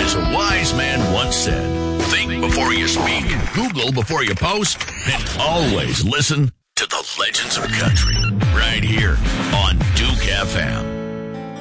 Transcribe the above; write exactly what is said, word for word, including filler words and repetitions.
As a wise man once said, think before you speak, Google before you post, and always listen to the Legends of Country right here on Duke F M.